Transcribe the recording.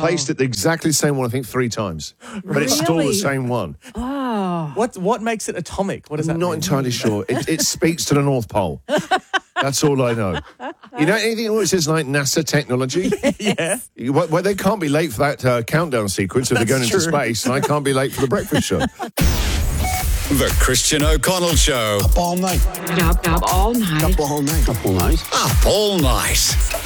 replaced it exactly the same one, I think, 3 times. But it's still the same one. Oh. What makes it atomic? What does that I'm mean? not entirely sure. It speaks to the North Pole. That's all I know. You know anything that says like NASA technology? Yeah. Well, they can't be late for that countdown sequence if they're going into space, and I can't be late for the breakfast show. The Christian O'Connell Show. Up all night. Up all night. Up all night. Up all night. Up all night.